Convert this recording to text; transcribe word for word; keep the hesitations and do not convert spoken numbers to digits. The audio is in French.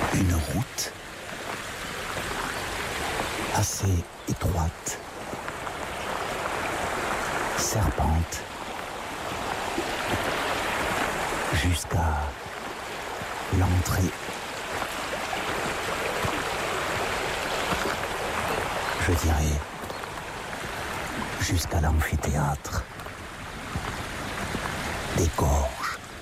Une route assez étroite, serpente, jusqu'à l'entrée. Je dirais jusqu'à l'amphithéâtre. Décor